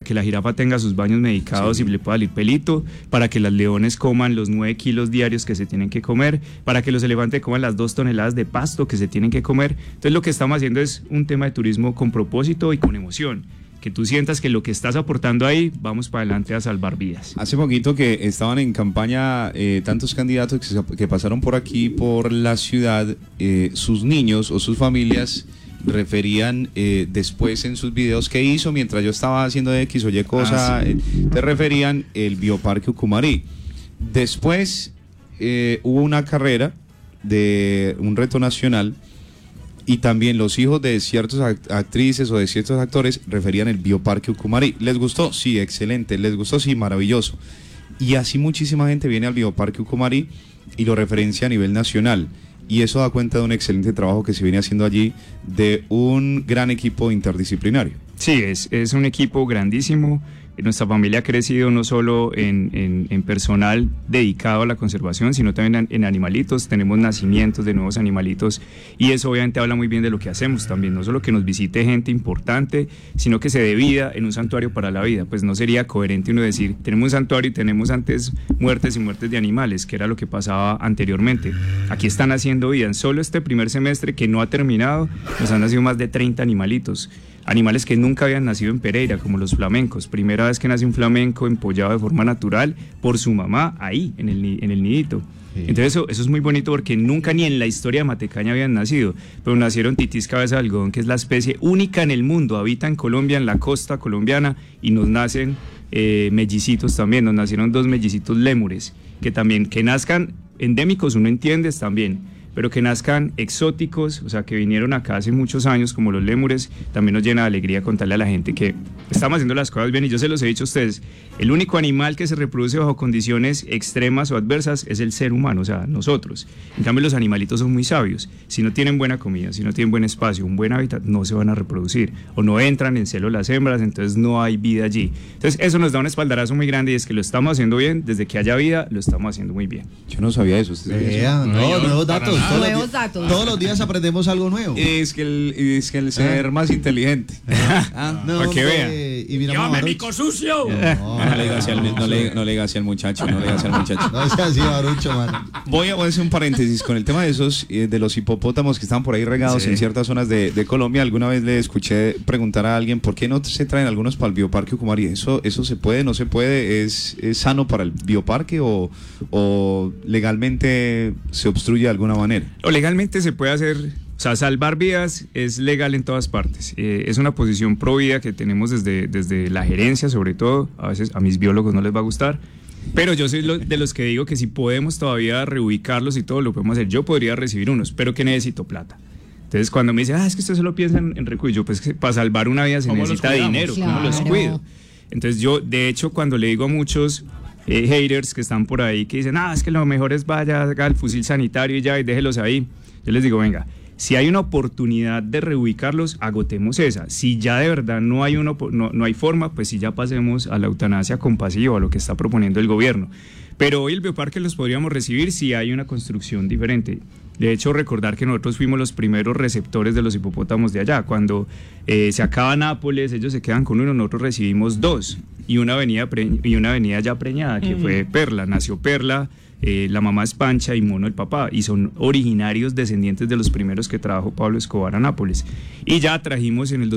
que la jirafa tenga sus baños medicados y le pueda salir pelito, para que las leones coman los 9 kilos diarios que se tienen que comer, para que los elefantes coman las 2 toneladas de pasto que se tienen que comer. Entonces lo que estamos haciendo es un tema de turismo con propósito y con emoción, que tú sientas que lo que estás aportando ahí, vamos para adelante a salvar vidas. Hace poquito que estaban en campaña tantos candidatos que pasaron por aquí, por la ciudad, sus niños o sus familias referían después en sus videos qué hizo mientras yo estaba haciendo X o Y cosa, te referían el Bioparque Ucumari. Después hubo una carrera de un reto nacional y también los hijos de ciertas actrices o de ciertos actores referían el Bioparque Ucumari. ¿Les gustó? Sí, excelente. ¿Les gustó? Sí, maravilloso. Y así muchísima gente viene al Bioparque Ucumari y lo referencia a nivel nacional. Y eso da cuenta de un excelente trabajo que se viene haciendo allí de un gran equipo interdisciplinario. Sí, es un equipo grandísimo. Nuestra familia ha crecido no solo en personal dedicado a la conservación, sino también en animalitos. Tenemos nacimientos de nuevos animalitos y eso obviamente habla muy bien de lo que hacemos también. No solo que nos visite gente importante, sino que se dé vida en un santuario para la vida. Pues no sería coherente uno decir, tenemos un santuario y tenemos antes muertes y muertes de animales, que era lo que pasaba anteriormente. Aquí están haciendo vida. En solo este primer semestre que no ha terminado, nos han nacido más de 30 animalitos. Animales que nunca habían nacido en Pereira, como los flamencos. Primera vez que nace un flamenco empollado de forma natural por su mamá, ahí, en el nidito. Sí. Entonces eso es muy bonito porque nunca ni en la historia de Matecaña habían nacido, pero nacieron titís cabeza de algodón, que es la especie única en el mundo, habita en Colombia, en la costa colombiana, y nos nacen mellicitos también, nos nacieron 2 mellicitos lémures, que también, que nazcan endémicos, uno entiende, están bien, pero que nazcan exóticos, o sea, que vinieron acá hace muchos años, como los lémures, también nos llena de alegría contarle a la gente que estamos haciendo las cosas bien. Y yo se los he dicho a ustedes, el único animal que se reproduce bajo condiciones extremas o adversas es el ser humano, o sea, nosotros. En cambio, los animalitos son muy sabios. Si no tienen buena comida, si no tienen buen espacio, un buen hábitat, no se van a reproducir, o no entran en celo las hembras, entonces no hay vida allí. Entonces eso nos da un espaldarazo muy grande y es que lo estamos haciendo bien, desde que haya vida, lo estamos haciendo muy bien. Yo no sabía eso. Nuevos datos. Nuevos datos. Todos los días aprendemos algo nuevo. Es que el ser más inteligente. No, para que vean. ¡Llame mico sucio! No le digas así al muchacho, no le digas al muchacho. No sea así, Barucho, mano. Voy a hacer un paréntesis con el tema de esos, de los hipopótamos que están por ahí regados en ciertas zonas de Colombia. Alguna vez le escuché preguntar a alguien, ¿por qué no se traen algunos para el Bioparque Ucumari? ¿Eso se puede, no se puede? ¿Es sano para el bioparque o legalmente se obstruye de alguna manera? O legalmente se puede hacer, o sea, salvar vidas es legal en todas partes. Es una posición pro vida que tenemos desde la gerencia, sobre todo. A veces a mis biólogos no les va a gustar, pero yo soy de los que digo que si podemos todavía reubicarlos y todo, lo podemos hacer. Yo podría recibir unos, pero que necesito plata. Entonces cuando me dicen, es que usted solo piensa en recuido, yo pues que para salvar una vida se necesita dinero, claro. ¿Cómo los cuido? Entonces yo, de hecho, cuando le digo a muchos haters que están por ahí, que dicen, es que lo mejor es vaya al fusil sanitario y ya, y déjelos ahí, yo les digo, venga, si hay una oportunidad de reubicarlos, agotemos esa. Si ya de verdad no hay forma, pues si ya pasemos a la eutanasia compasiva, a lo que está proponiendo el gobierno. Pero hoy el bioparque los podríamos recibir si hay una construcción diferente. De hecho, recordar que nosotros fuimos los primeros receptores de los hipopótamos de allá. Cuando se acaba Nápoles, ellos se quedan con uno, nosotros recibimos 2 y una venía ya preñada, que fue Perla. Nació Perla, la mamá es Pancha y Mono el papá, y son originarios descendientes de los primeros que trajo Pablo Escobar a Nápoles. Y ya trajimos en el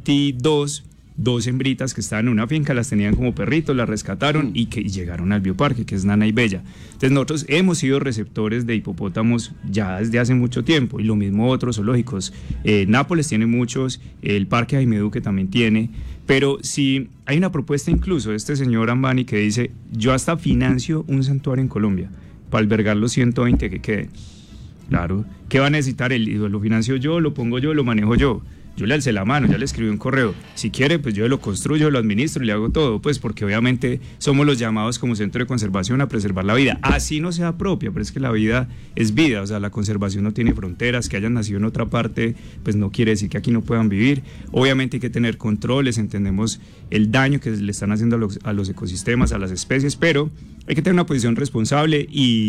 2022 2 hembritas que estaban en una finca, las tenían como perritos, las rescataron y llegaron al bioparque, que es Nana y Bella. Entonces nosotros hemos sido receptores de hipopótamos ya desde hace mucho tiempo, y lo mismo otros zoológicos. Nápoles tiene muchos, el Parque Jaime Duque también tiene, pero si hay una propuesta incluso de este señor Ambani que dice, yo hasta financio un santuario en Colombia para albergar los 120 que queden. Claro, ¿qué va a necesitar él? Lo financio yo, lo pongo yo, lo manejo yo. Yo le alcé la mano, ya le escribí un correo. Si quiere, pues yo lo construyo, lo administro y le hago todo, pues porque obviamente somos los llamados como centro de conservación a preservar la vida. Así no sea propia, pero es que la vida es vida, o sea, la conservación no tiene fronteras, que hayan nacido en otra parte, pues no quiere decir que aquí no puedan vivir. Obviamente hay que tener controles, entendemos el daño que le están haciendo a los ecosistemas, a las especies, pero hay que tener una posición responsable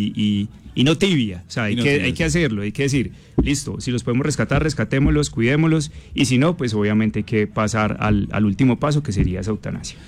y no tibia, o sea, hay que hacerlo, hay que decir, listo, si los podemos rescatar, rescatémoslos, cuidémoslos, y si no, pues obviamente hay que pasar al último paso, que sería esa eutanasia.